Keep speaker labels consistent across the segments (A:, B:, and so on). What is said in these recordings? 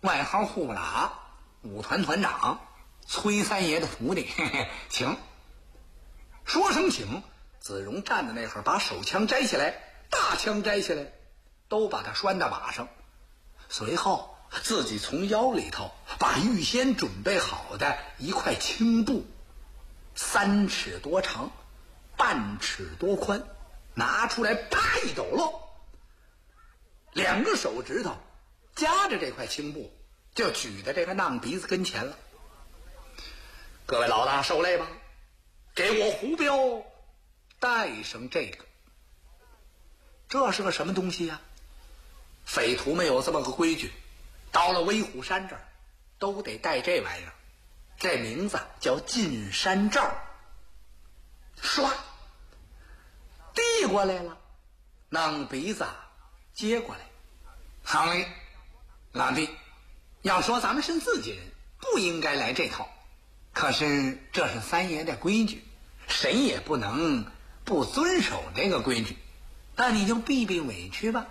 A: 外号呼不拉，舞团团长，崔三爷的徒弟，嘿嘿，请。说声请，子荣站在那会儿，把手枪摘下来，大枪摘下来，都把他拴到马上。随后自己从腰里头把预先准备好的一块青布，3尺多长，半尺多宽，拿出来，啪一抖落，2个手指头夹着这块青布，就举在这个浪鼻子跟前了。各位老大受累吧，给我胡彪带上这个。这是个什么东西呀？匪徒们有这么个规矩，到了威虎山这儿都得带这玩意儿，这名字叫进山罩。唰，递过来了，浪鼻子接过来。好嘞，老弟，要说咱们是自己人，不应该来这套，可是这是三爷的规矩，谁也不能不遵守这个规矩，那你就避避委屈吧。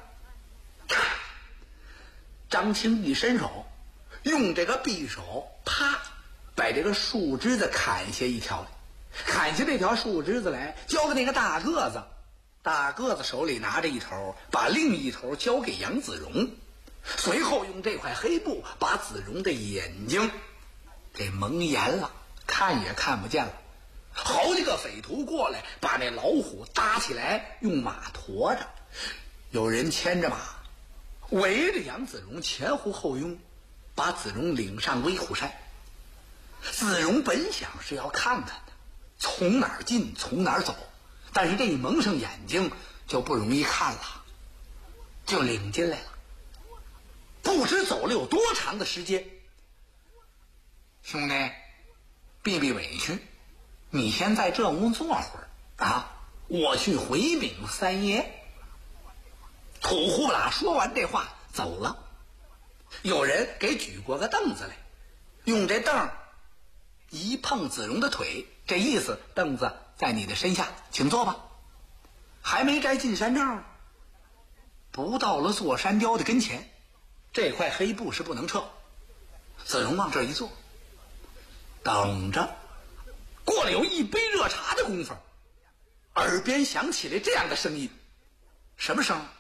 A: 张青一伸手，用这个匕首啪把这个树枝子砍下一条来，砍下这条树枝子来交给那个大个子，大个子手里拿着一头，把另一头交给杨子荣，随后用这块黑布把子荣的眼睛给蒙严了，看也看不见了。好几个匪徒过来，把那老虎搭起来，用马驮着，有人牵着马，围着杨子荣前呼后拥，把子荣领上威虎山。子荣本想是要看看的，从哪儿进从哪儿走，但是这一蒙上眼睛就不容易看了，就领进来了。不知走了有多长的时间，兄弟，避避委屈，你先在这屋坐会儿啊，我去回禀三爷。土呼啦说完这话走了。有人给举过个凳子来，用这凳一碰子荣的腿，这意思凳子在你的身下，请坐吧。还没摘进山罩，不到了座山雕的跟前，这块黑布是不能撤。子荣往这一坐，等着。过了有一杯热茶的功夫，耳边响起来这样的声音，什么声？